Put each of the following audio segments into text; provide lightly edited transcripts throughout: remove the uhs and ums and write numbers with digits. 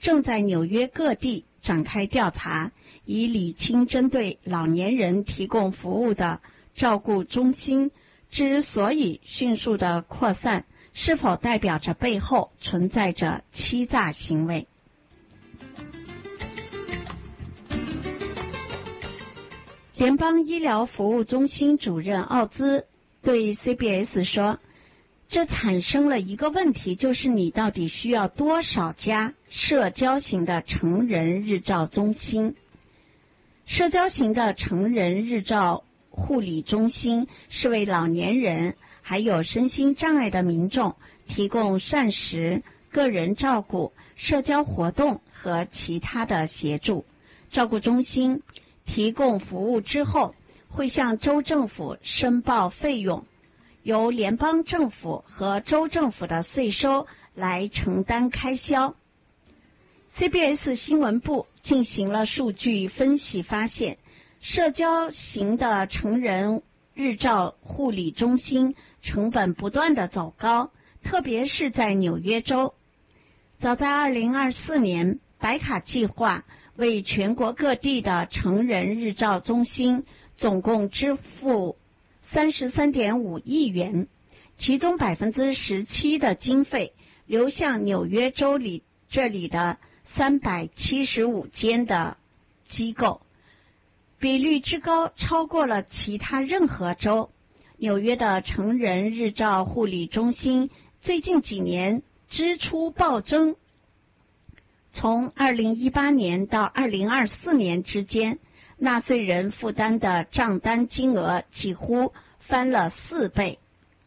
正在纽约各地展开调查，以理清针对老年人提供服务的照顾中心之所以迅速的扩散，是否代表着背后存在着欺诈行为。联邦医疗服务中心主任奥兹对 CBS 说，这产生了一个问题，就是你到底需要多少家社交型的成人日照中心。社交型的成人日照护理中心是为老年人还有身心障碍的民众提供膳食、个人照顾、社交活动和其他的协助。照顾中心提供服务之后，会向州政府申报费用，由联邦政府和州政府的税收来承担开销。CBS 新闻部进行了数据分析，发现社交型的成人日照护理中心成本不断的走高，特别是在纽约州。早在2024年，白卡计划为全国各地的成人日照中心总共支付33.5亿元，其中 17% 的经费流向纽约州这里的375间的机构，比率之高超过了其他任何州。纽约的成人日照护理中心最近几年支出暴增，从2018年到2024年之间，纳税人负担的账单金额几乎翻了4倍。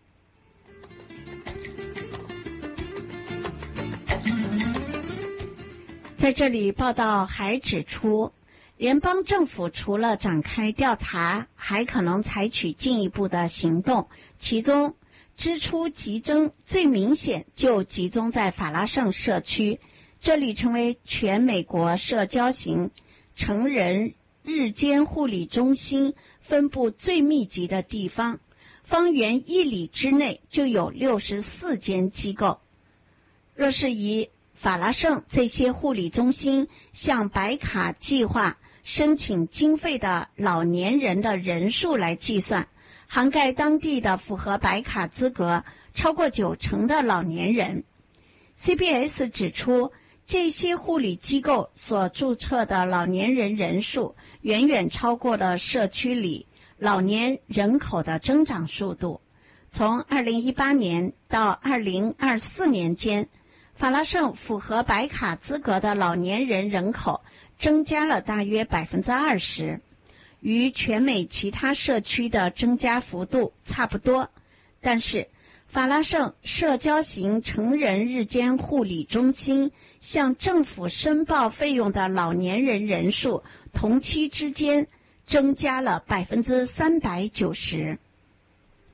在这里，报道还指出，联邦政府除了展开调查，还可能采取进一步的行动，其中支出急增最明显就集中在法拉盛社区，这里成为全美国社交型成人日间护理中心分布最密集的地方，方圆1里之内就有64间机构。若是以法拉盛这些护理中心向白卡计划申请经费的老年人的人数来计算，涵盖当地的符合白卡资格超过90%的老年人。CBS 指出，这些护理机构所注册的老年人人数远远超过了社区里老年人口的增长速度。从2018年到2024年间，法拉盛符合白卡资格的老年人人口增加了大约 20%， 与全美其他社区的增加幅度差不多。但是法拉盛社交型成人日间护理中心向政府申报费用的老年人人数同期之间增加了 390%。